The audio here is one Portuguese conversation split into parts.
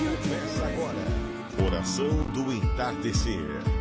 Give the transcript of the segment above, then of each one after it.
Começa agora, Oração do Entardecer.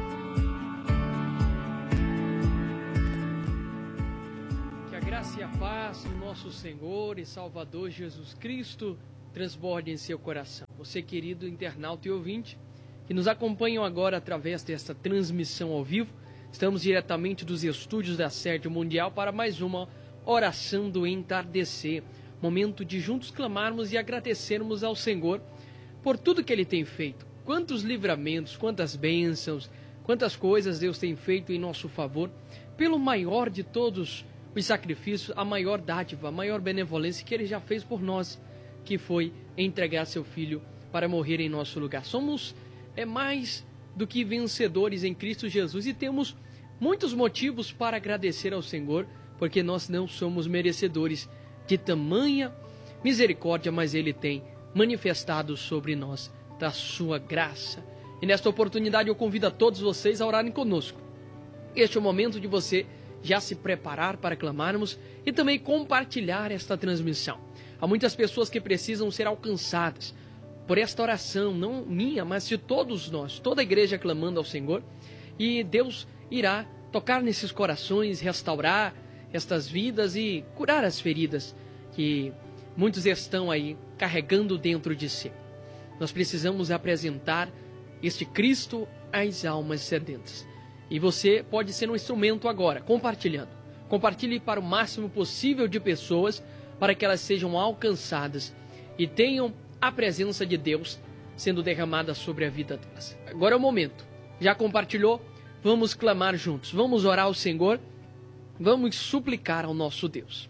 Que a graça e a paz do nosso Senhor e Salvador Jesus Cristo transborde em seu coração. Você, querido internauta e ouvinte, que nos acompanham agora através desta transmissão ao vivo, estamos diretamente dos estúdios da Sede Mundial para mais uma Oração do Entardecer. Momento de juntos clamarmos e agradecermos ao Senhor por tudo que Ele tem feito. Quantos livramentos, quantas bênçãos, quantas coisas Deus tem feito em nosso favor, pelo maior de todos os sacrifícios, a maior dádiva, a maior benevolência que Ele já fez por nós, que foi entregar seu Filho para morrer em nosso lugar. Somos mais do que vencedores em Cristo Jesus e temos muitos motivos para agradecer ao Senhor, porque nós não somos merecedores de tamanha misericórdia, mas Ele tem manifestado sobre nós da sua graça. E nesta oportunidade eu convido a todos vocês a orarem conosco. Este é o momento de você já se preparar para clamarmos e também compartilhar esta transmissão. Há muitas pessoas que precisam ser alcançadas por esta oração, não minha, mas de todos nós, toda a igreja clamando ao Senhor, e Deus irá tocar nesses corações, restaurar estas vidas e curar as feridas que muitos estão aí carregando dentro de si. Nós precisamos apresentar este Cristo às almas sedentas. E você pode ser um instrumento agora, compartilhando. Compartilhe para o máximo possível de pessoas, para que elas sejam alcançadas e tenham a presença de Deus sendo derramada sobre a vida delas. Agora é o momento. Já compartilhou? Vamos clamar juntos. Vamos orar ao Senhor. Vamos suplicar ao nosso Deus.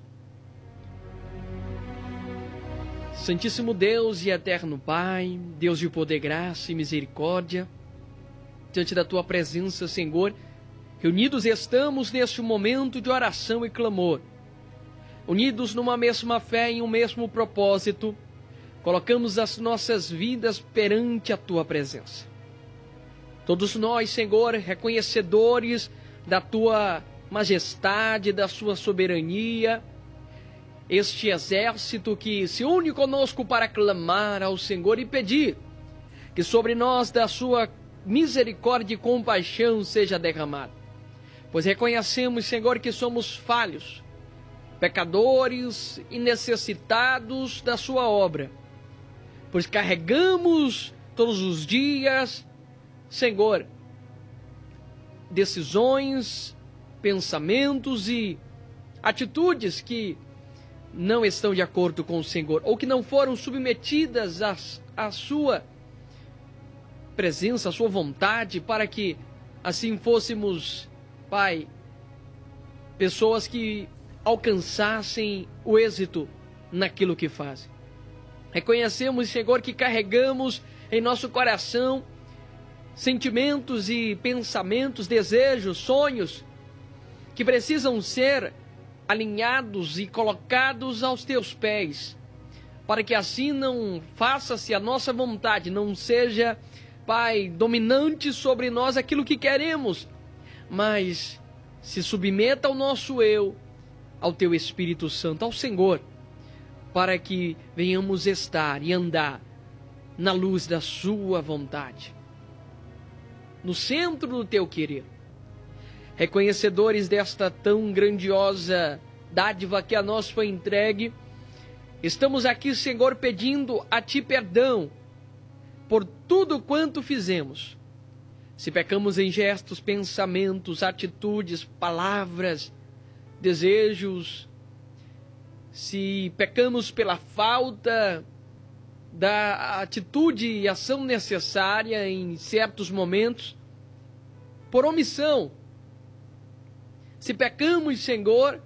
Santíssimo Deus e eterno Pai, Deus de poder, graça e misericórdia, diante da Tua presença, Senhor, reunidos estamos neste momento de oração e clamor, unidos numa mesma fé e um mesmo propósito, colocamos as nossas vidas perante a Tua presença. Todos nós, Senhor, reconhecedores da Tua majestade, da Sua soberania, este exército que se une conosco para clamar ao Senhor e pedir que sobre nós da Sua misericórdia e compaixão seja derramada. Pois reconhecemos, Senhor, que somos falhos, pecadores e necessitados da Sua obra, pois carregamos todos os dias, Senhor, decisões, pensamentos e atitudes que não estão de acordo com o Senhor, ou que não foram submetidas à Sua presença, à Sua vontade, para que assim fôssemos, Pai, pessoas que alcançassem o êxito naquilo que fazem. Reconhecemos, Senhor, que carregamos em nosso coração sentimentos e pensamentos, desejos, sonhos, que precisam ser alinhados e colocados aos Teus pés, para que assim não faça-se a nossa vontade, não seja, Pai, dominante sobre nós aquilo que queremos, mas se submeta ao nosso eu, ao Teu Espírito Santo, ao Senhor, para que venhamos estar e andar na luz da Sua vontade, no centro do Teu querer. Reconhecedores desta tão grandiosa dádiva que a nós foi entregue, estamos aqui, Senhor, pedindo a Ti perdão por tudo quanto fizemos. Se pecamos em gestos, pensamentos, atitudes, palavras, desejos, se pecamos pela falta da atitude e ação necessária em certos momentos, por omissão, se pecamos, Senhor,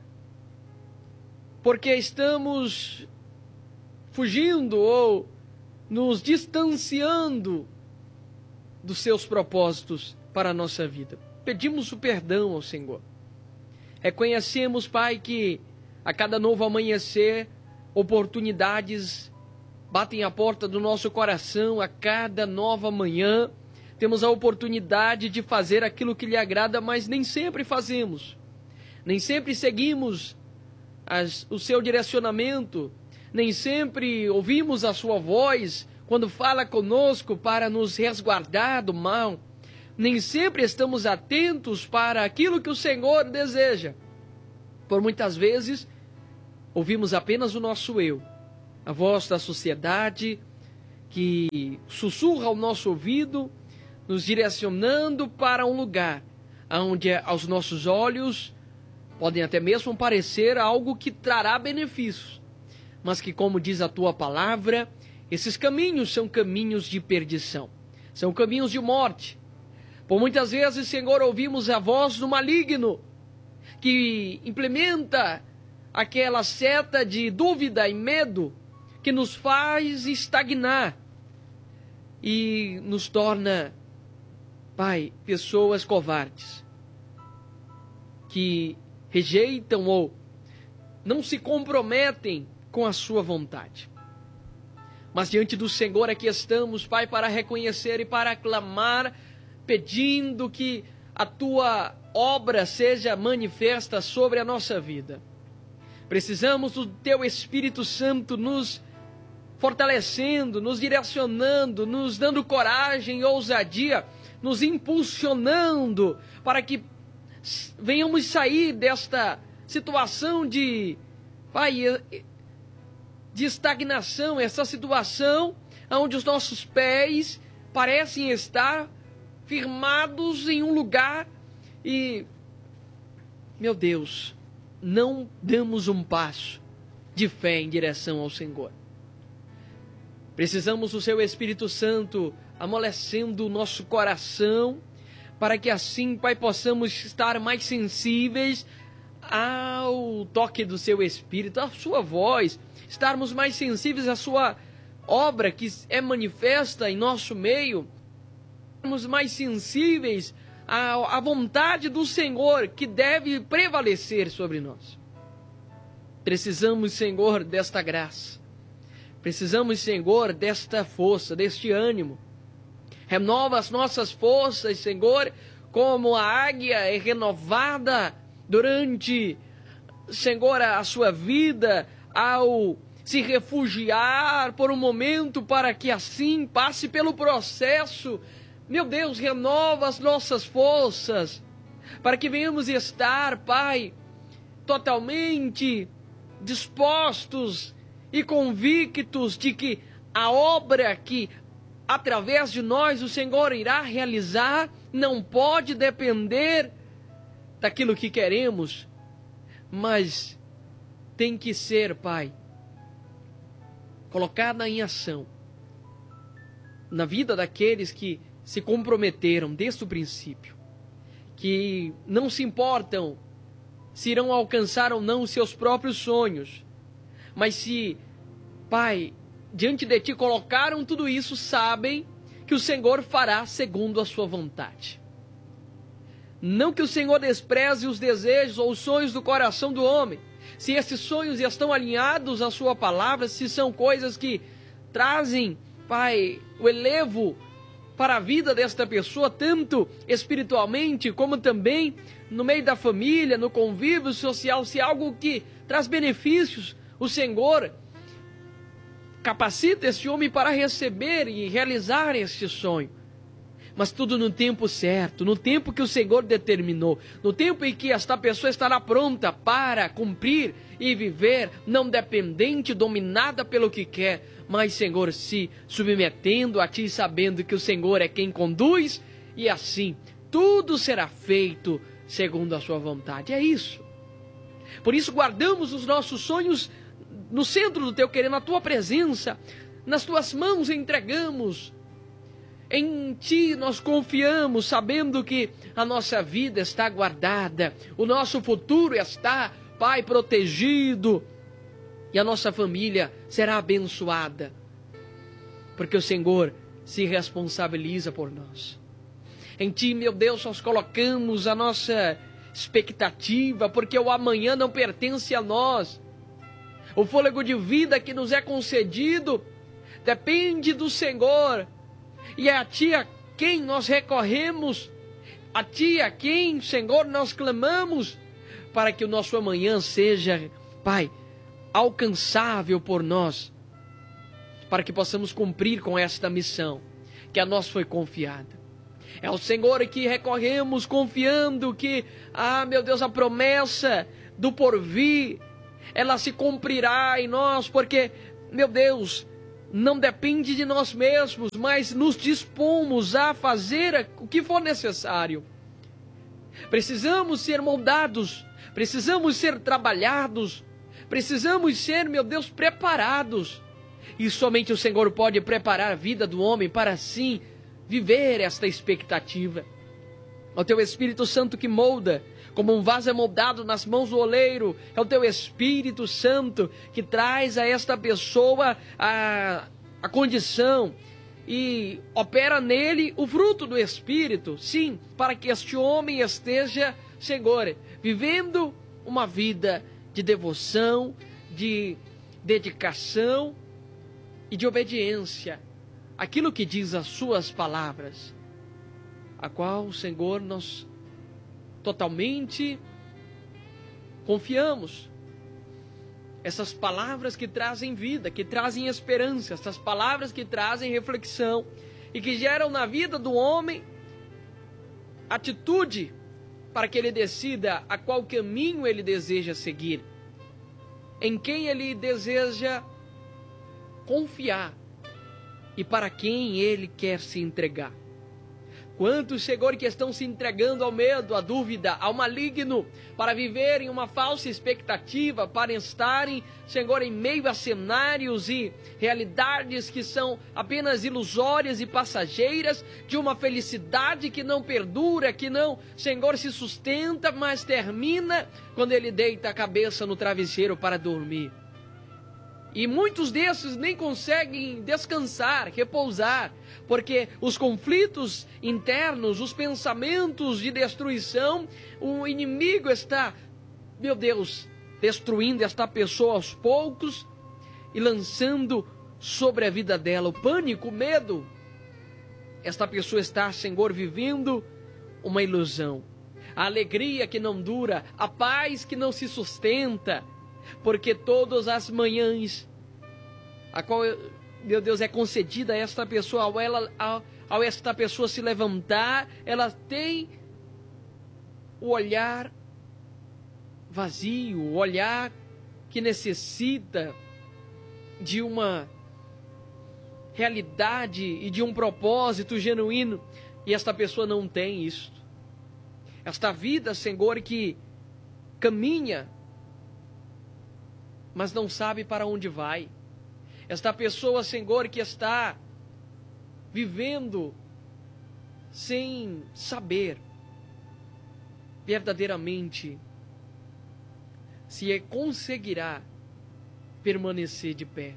porque estamos fugindo ou nos distanciando dos Seus propósitos para a nossa vida, pedimos o perdão ao Senhor. Reconhecemos, Pai, que a cada novo amanhecer, oportunidades batem à porta do nosso coração. A cada nova manhã, temos a oportunidade de fazer aquilo que lhe agrada, mas nem sempre fazemos. Nem sempre seguimos o seu direcionamento, nem sempre ouvimos a sua voz quando fala conosco para nos resguardar do mal, nem sempre estamos atentos para aquilo que o Senhor deseja. Por muitas vezes, ouvimos apenas o nosso eu, a voz da sociedade que sussurra ao nosso ouvido, nos direcionando para um lugar onde aos nossos olhos podem até mesmo parecer algo que trará benefícios, mas que, como diz a tua palavra, esses caminhos são caminhos de perdição, são caminhos de morte. Por muitas vezes, Senhor, ouvimos a voz do maligno, que implementa aquela seta de dúvida e medo, que nos faz estagnar e nos torna, Pai, pessoas covardes, que rejeitam ou não se comprometem com a sua vontade. Mas diante do Senhor aqui estamos, Pai, para reconhecer e para clamar, pedindo que a tua obra seja manifesta sobre a nossa vida. Precisamos do teu Espírito Santo nos fortalecendo, nos direcionando, nos dando coragem e ousadia, nos impulsionando para que venhamos sair desta situação de, Pai, de estagnação, essa situação onde os nossos pés parecem estar firmados em um lugar e, meu Deus, não damos um passo de fé em direção ao Senhor. Precisamos do seu Espírito Santo amolecendo o nosso coração, para que assim, Pai, possamos estar mais sensíveis ao toque do seu Espírito, à sua voz, estarmos mais sensíveis à sua obra que é manifesta em nosso meio, estarmos mais sensíveis à vontade do Senhor que deve prevalecer sobre nós. Precisamos, Senhor, desta graça. Precisamos, Senhor, desta força, deste ânimo. Renova as nossas forças, Senhor, como a águia é renovada durante, Senhor, a sua vida, ao se refugiar por um momento, para que assim passe pelo processo. Meu Deus, renova as nossas forças, para que venhamos estar, Pai, totalmente dispostos e convictos de que a obra que através de nós o Senhor irá realizar não pode depender daquilo que queremos, mas tem que ser, Pai, colocada em ação na vida daqueles que se comprometeram desde o princípio, que não se importam se irão alcançar ou não os seus próprios sonhos, mas se, Pai, diante de Ti colocaram tudo isso, sabem que o Senhor fará segundo a sua vontade. Não que o Senhor despreze os desejos ou os sonhos do coração do homem. Se esses sonhos estão alinhados à sua palavra, se são coisas que trazem, Pai, o elevo para a vida desta pessoa, tanto espiritualmente como também no meio da família, no convívio social, se é algo que traz benefícios, o Senhor capacita este homem para receber e realizar este sonho. Mas tudo no tempo certo, no tempo que o Senhor determinou, no tempo em que esta pessoa estará pronta para cumprir e viver, não dependente, dominada pelo que quer, mas, Senhor, se submetendo a Ti, sabendo que o Senhor é quem conduz, e assim tudo será feito segundo a sua vontade. É isso. Por isso guardamos os nossos sonhos no centro do Teu querer, na Tua presença, nas Tuas mãos entregamos. Em Ti nós confiamos, sabendo que a nossa vida está guardada, o nosso futuro está, Pai, protegido, e a nossa família será abençoada, porque o Senhor se responsabiliza por nós. Em Ti, meu Deus, nós colocamos a nossa expectativa, porque o amanhã não pertence a nós. O fôlego de vida que nos é concedido depende do Senhor. E é a Ti a quem nós recorremos, a Ti a quem, Senhor, nós clamamos, para que o nosso amanhã seja, Pai, alcançável por nós. para que possamos cumprir com esta missão que a nós foi confiada. É ao Senhor que recorremos confiando que, meu Deus, a promessa do porvir, ela se cumprirá em nós, porque, meu Deus, não depende de nós mesmos, mas nos dispomos a fazer o que for necessário. Precisamos ser moldados, precisamos ser trabalhados, precisamos ser, meu Deus, preparados. E somente o Senhor pode preparar a vida do homem para assim viver esta expectativa. É o teu Espírito Santo que molda, como um vaso é moldado nas mãos do oleiro. É o teu Espírito Santo que traz a esta pessoa a condição e opera nele o fruto do Espírito, sim, para que este homem esteja, Senhor, vivendo uma vida de devoção, de dedicação e de obediência àquilo que diz as suas palavras, a qual, Senhor, nós totalmente confiamos. Essas palavras que trazem vida, que trazem esperança, essas palavras que trazem reflexão e que geram na vida do homem atitude para que ele decida a qual caminho ele deseja seguir, em quem ele deseja confiar e para quem ele quer se entregar. Quantos, Senhor, que estão se entregando ao medo, à dúvida, ao maligno, para viverem uma falsa expectativa, para estarem, Senhor, em meio a cenários e realidades que são apenas ilusórias e passageiras, de uma felicidade que não perdura, que não, Senhor, se sustenta, mas termina quando ele deita a cabeça no travesseiro para dormir. E muitos desses nem conseguem descansar, repousar, porque os conflitos internos, os pensamentos de destruição, o inimigo está, meu Deus, destruindo esta pessoa aos poucos e lançando sobre a vida dela o pânico, o medo. Esta pessoa está, Senhor, vivendo uma ilusão. A alegria que não dura, a paz que não se sustenta, porque todas as manhãs, a qual, meu Deus, é concedida a esta pessoa, ao esta pessoa se levantar, ela tem o olhar vazio, o olhar que necessita de uma realidade e de um propósito genuíno, e esta pessoa não tem isto. Esta vida, Senhor, que caminha, mas não sabe para onde vai. Esta pessoa, Senhor, que está vivendo sem saber verdadeiramente se conseguirá permanecer de pé.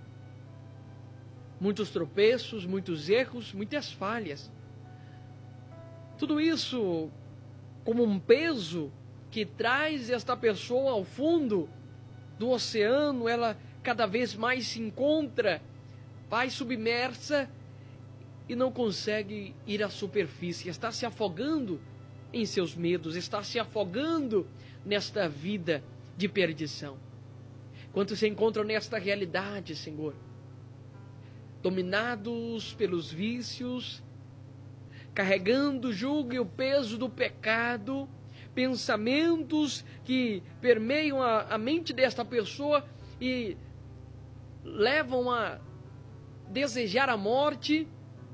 Muitos tropeços, muitos erros, muitas falhas. Tudo isso como um peso que traz esta pessoa ao fundo do oceano. Ela cada vez mais se encontra, vai submersa e não consegue ir à superfície. Está se afogando em seus medos, está se afogando nesta vida de perdição. Quantos se encontram nesta realidade, Senhor? Dominados pelos vícios, carregando o jugo e o peso do pecado, pensamentos que permeiam a mente desta pessoa e levam a desejar a morte,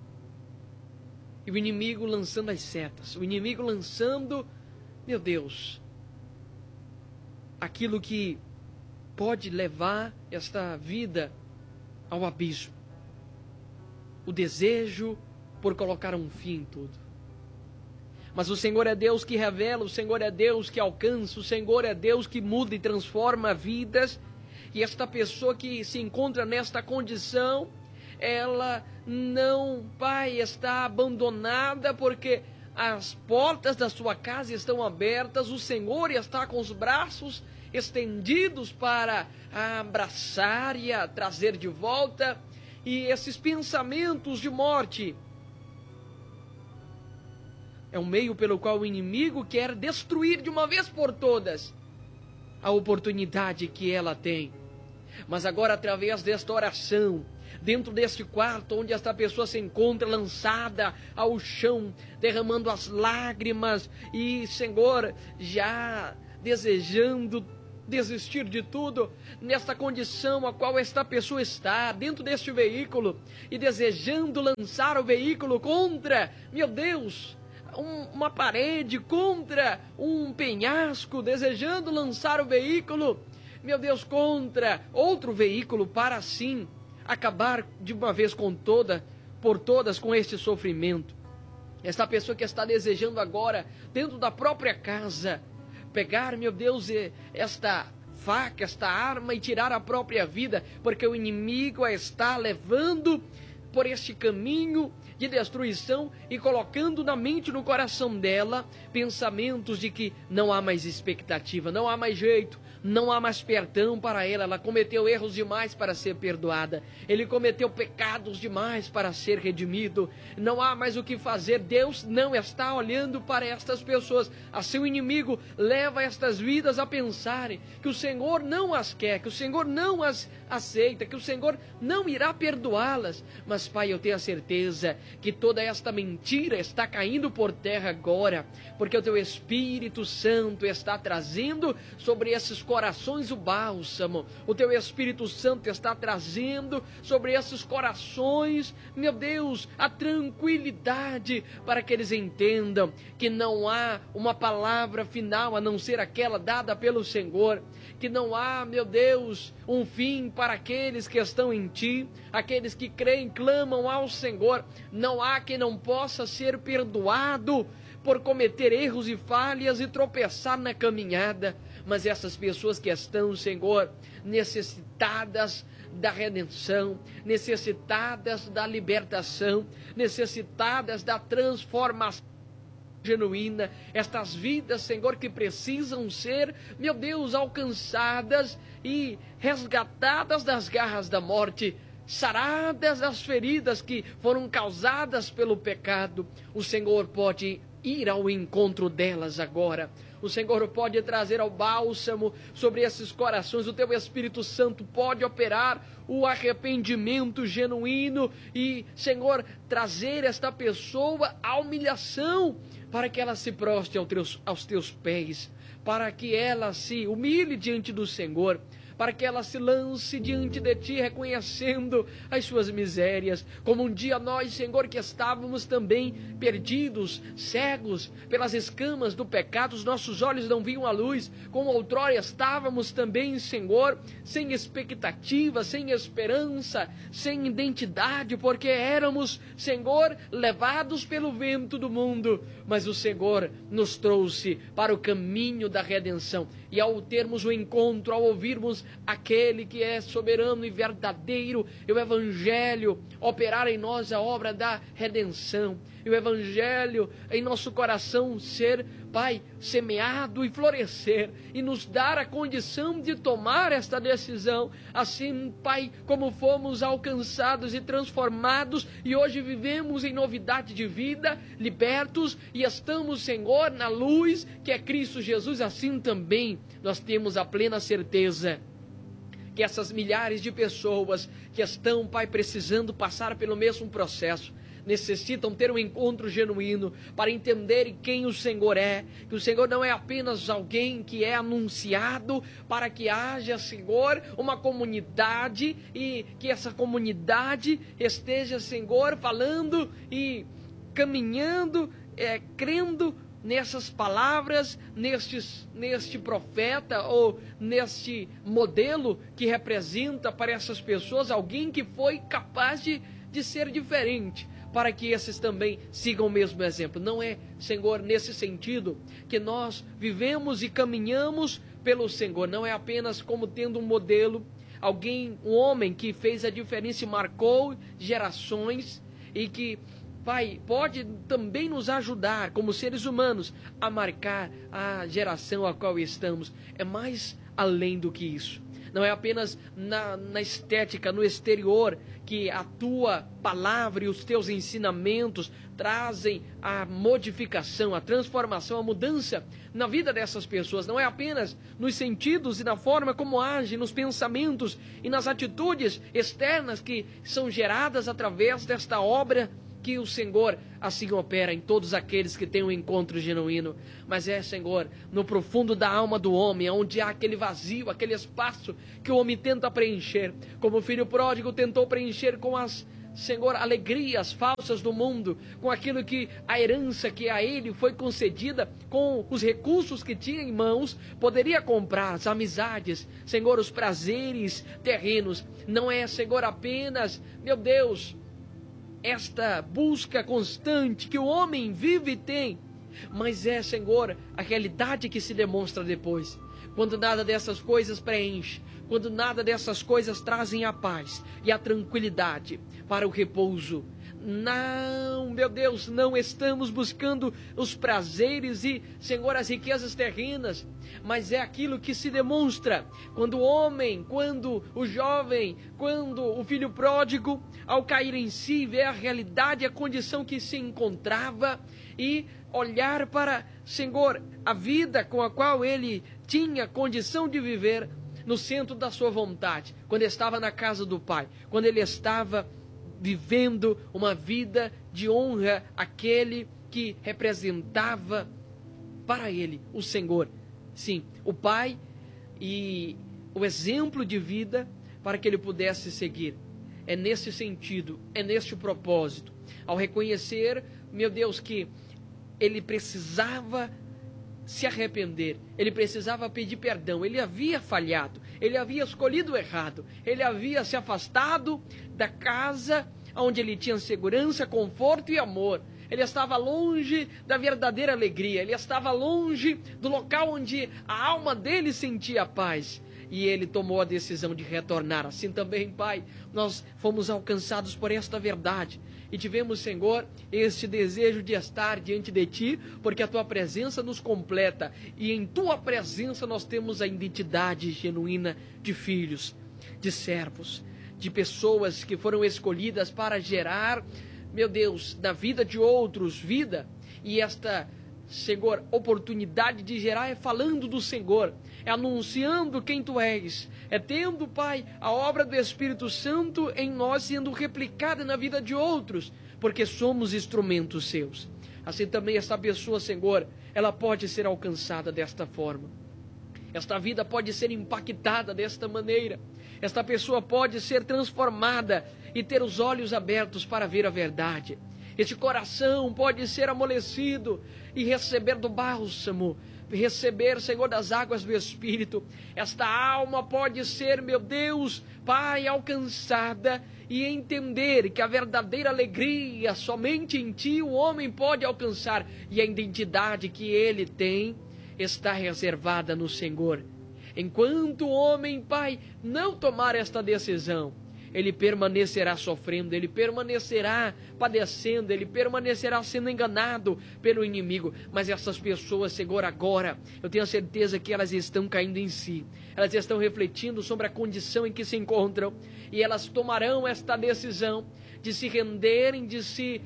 e o inimigo lançando as setas, o inimigo lançando, meu Deus, aquilo que pode levar esta vida ao abismo, o desejo por colocar um fim em tudo. Mas o Senhor é Deus que revela, o Senhor é Deus que alcança, o Senhor é Deus que muda e transforma vidas. E esta pessoa que se encontra nesta condição, ela não, Pai, está abandonada, porque as portas da sua casa estão abertas, o Senhor está com os braços estendidos para abraçar e a trazer de volta. E esses pensamentos de morte é um meio pelo qual o inimigo quer destruir de uma vez por todas a oportunidade que ela tem. Mas agora, através desta oração, dentro deste quarto onde esta pessoa se encontra, lançada ao chão, derramando as lágrimas e, Senhor, já desejando desistir de tudo, nesta condição a qual esta pessoa está, dentro deste veículo, e desejando lançar o veículo contra, meu Deus, uma parede, contra um penhasco, desejando lançar o veículo, meu Deus, contra outro veículo, para assim acabar de uma vez por todas com este sofrimento. Esta pessoa que está desejando agora, dentro da própria casa, pegar, meu Deus, esta faca, esta arma e tirar a própria vida, porque o inimigo a está levando por este caminho de destruição e colocando na mente e no coração dela pensamentos de que não há mais expectativa, não há mais jeito, não há mais perdão para ela. Ela cometeu erros demais para ser perdoada, ele cometeu pecados demais para ser redimido, não há mais o que fazer. Deus não está olhando para estas pessoas. A seu inimigo leva estas vidas a pensarem que o Senhor não as quer, que o Senhor não as aceita, que o Senhor não irá perdoá-las. Mas, Pai, eu tenho a certeza que toda esta mentira está caindo por terra agora, porque o Teu Espírito Santo está trazendo sobre esses corações o bálsamo. O Teu Espírito Santo está trazendo sobre esses corações, meu Deus, a tranquilidade, para que eles entendam que não há uma palavra final a não ser aquela dada pelo Senhor, que não há, meu Deus, um fim para aqueles que estão em Ti, aqueles que creem, clamam ao Senhor. Não há quem não possa ser perdoado por cometer erros e falhas e tropeçar na caminhada. Mas essas pessoas que estão, Senhor, necessitadas da redenção, necessitadas da libertação, necessitadas da transformação genuína, estas vidas, Senhor, que precisam ser, meu Deus, alcançadas e resgatadas das garras da morte, saradas das feridas que foram causadas pelo pecado. O Senhor pode ir ao encontro delas agora. O Senhor pode trazer ao bálsamo sobre esses corações. O Teu Espírito Santo pode operar o arrependimento genuíno e, Senhor, trazer esta pessoa à humilhação, para que ela se prostre aos Teus pés, para que ela se humilhe diante do Senhor, para que ela se lance diante de Ti, reconhecendo as suas misérias, como um dia nós, Senhor, que estávamos também perdidos, cegos pelas escamas do pecado, os nossos olhos não viam a luz, como outrora estávamos também, Senhor, sem expectativa, sem esperança, sem identidade, porque éramos, Senhor, levados pelo vento do mundo, mas o Senhor nos trouxe para o caminho da redenção, e ao termos o encontro, ao ouvirmos aquele que é soberano e verdadeiro, e o Evangelho operar em nós a obra da redenção, e o Evangelho em nosso coração ser, Pai, semeado e florescer, e nos dar a condição de tomar esta decisão, assim, Pai, como fomos alcançados e transformados, e hoje vivemos em novidade de vida, libertos, e estamos, Senhor, na luz, que é Cristo Jesus, assim também nós temos a plena certeza que essas milhares de pessoas que estão, Pai, precisando passar pelo mesmo processo, necessitam ter um encontro genuíno para entenderem quem o Senhor é, que o Senhor não é apenas alguém que é anunciado para que haja, Senhor, uma comunidade e que essa comunidade esteja, Senhor, falando e caminhando, crendo nessas palavras, neste profeta ou neste modelo que representa para essas pessoas alguém que foi capaz de ser diferente, para que esses também sigam o mesmo exemplo. Não é, Senhor, nesse sentido que nós vivemos e caminhamos pelo Senhor, não é apenas como tendo um modelo, alguém, um homem que fez a diferença e marcou gerações e que, Pai, pode também nos ajudar como seres humanos a marcar a geração a qual estamos. É mais além do que isso. não é apenas na estética, no exterior, que a tua palavra e os teus ensinamentos trazem a modificação, a transformação, a mudança na vida dessas pessoas. Não é apenas nos sentidos e na forma como agem, nos pensamentos e nas atitudes externas que são geradas através desta obra que o Senhor assim opera em todos aqueles que têm um encontro genuíno. Mas Senhor, no profundo da alma do homem, onde há aquele vazio, aquele espaço que o homem tenta preencher, como o filho pródigo tentou preencher com as, Senhor, alegrias falsas do mundo, com aquilo que a herança que a ele foi concedida, com os recursos que tinha em mãos, poderia comprar as amizades, Senhor, os prazeres terrenos. Não é, Senhor, apenas, meu Deus, esta busca constante que o homem vive e tem, mas é, Senhor, a realidade que se demonstra depois, quando nada dessas coisas preenche, quando nada dessas coisas trazem a paz e a tranquilidade para o repouso. Não, meu Deus, não estamos buscando os prazeres e, Senhor, as riquezas terrenas, mas é aquilo que se demonstra quando o homem, quando o jovem, quando o filho pródigo, ao cair em si, vê a realidade, a condição que se encontrava e olhar para, Senhor, a vida com a qual ele tinha condição de viver no centro da sua vontade, quando estava na casa do Pai, quando ele estava vivendo uma vida de honra àquele que representava para ele o Senhor. Sim, o Pai e o exemplo de vida para que ele pudesse seguir. É nesse sentido, é neste propósito. Ao reconhecer, meu Deus, que ele precisava se arrepender, ele precisava pedir perdão, ele havia falhado, ele havia escolhido errado, ele havia se afastado da casa onde ele tinha segurança, conforto e amor. Ele estava longe da verdadeira alegria, ele estava longe do local onde a alma dele sentia paz. E ele tomou a decisão de retornar. Assim também, Pai, nós fomos alcançados por esta verdade. E tivemos, Senhor, este desejo de estar diante de Ti, porque a Tua presença nos completa. E em Tua presença nós temos a identidade genuína de filhos, de servos, de pessoas que foram escolhidas para gerar, meu Deus, na vida de outros, vida. E esta, Senhor, oportunidade de gerar é falando do Senhor, é anunciando quem Tu és, é tendo, Pai, a obra do Espírito Santo em nós sendo replicada na vida de outros, porque somos instrumentos Seus. Assim também esta pessoa, Senhor, ela pode ser alcançada desta forma. Esta vida pode ser impactada desta maneira. Esta pessoa pode ser transformada e ter os olhos abertos para ver a verdade. Este coração pode ser amolecido e receber do bálsamo, receber, Senhor, das águas do Espírito. Esta alma pode ser, meu Deus, Pai, alcançada e entender que a verdadeira alegria somente em Ti o homem pode alcançar, e a identidade que ele tem está reservada no Senhor. Enquanto o homem, Pai, não tomar esta decisão, ele permanecerá sofrendo, ele permanecerá padecendo, ele permanecerá sendo enganado pelo inimigo. Mas essas pessoas, Senhor, agora, eu tenho a certeza que elas estão caindo em si, elas estão refletindo sobre a condição em que se encontram, e elas tomarão esta decisão de se renderem, de se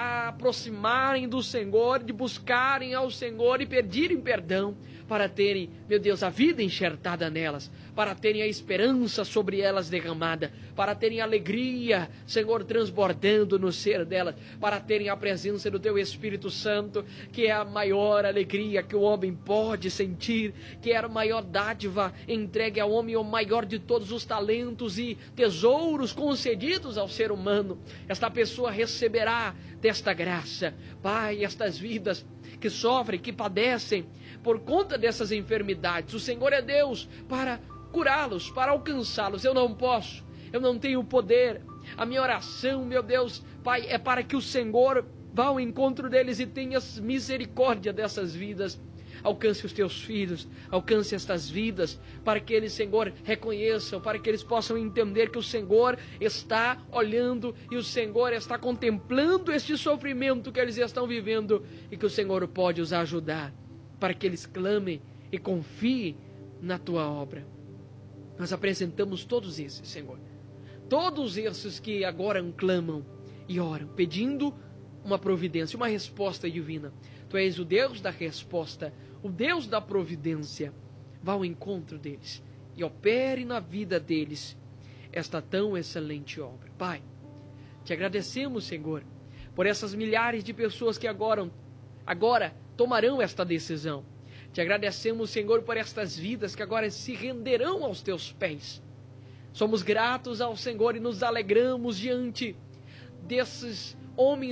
aproximarem do Senhor, de buscarem ao Senhor e pedirem perdão, para terem, meu Deus, a vida enxertada nelas, para terem a esperança sobre elas derramada, para terem alegria, Senhor, transbordando no ser delas, para terem a presença do Teu Espírito Santo, que é a maior alegria que o homem pode sentir, que é a maior dádiva entregue ao homem, o maior de todos os talentos e tesouros concedidos ao ser humano. Esta pessoa receberá desta graça. Pai, estas vidas que sofrem, que padecem por conta dessas enfermidades, o Senhor é Deus para curá-los, para alcançá-los. Eu não posso, eu não tenho poder. A minha oração, meu Deus, Pai, é para que o Senhor vá ao encontro deles e tenha misericórdia dessas vidas. Alcance os Teus filhos, alcance estas vidas, para que eles, Senhor, reconheçam, para que eles possam entender que o Senhor está olhando e o Senhor está contemplando este sofrimento que eles estão vivendo, e que o Senhor pode os ajudar, para que eles clamem e confiem na Tua obra. Nós apresentamos todos esses, Senhor. Todos esses que agora clamam e oram, pedindo uma providência, uma resposta divina. Tu és o Deus da resposta, o Deus da providência. Vá ao encontro deles e opere na vida deles esta tão excelente obra. Pai, te agradecemos, Senhor, por essas milhares de pessoas que agora tomarão esta decisão. Te agradecemos, Senhor, por estas vidas que agora se renderão aos teus pés. Somos gratos ao Senhor e nos alegramos diante desses homens